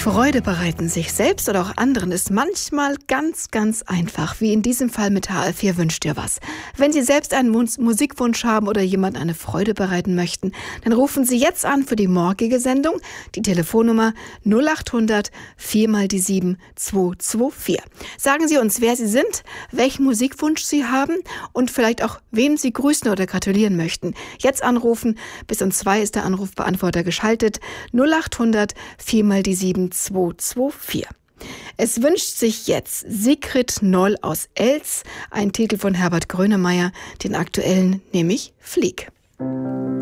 Freude bereiten, sich selbst oder auch anderen, ist manchmal ganz, ganz einfach. Wie in diesem Fall mit HR4 wünscht ihr was. Wenn Sie selbst einen Musikwunsch haben oder jemand eine Freude bereiten möchten, dann rufen Sie jetzt an für die morgige Sendung. Die Telefonnummer 0800 4x7 224. Sagen Sie uns, wer Sie sind, welchen Musikwunsch Sie haben und vielleicht auch, wem Sie grüßen oder gratulieren möchten. Jetzt anrufen. Bis um 2 ist der Anrufbeantworter geschaltet. 0800 4x7 224. Es wünscht sich jetzt Sigrid Noll aus Elz, ein Titel von Herbert Grönemeyer, den aktuellen, nämlich Flieg.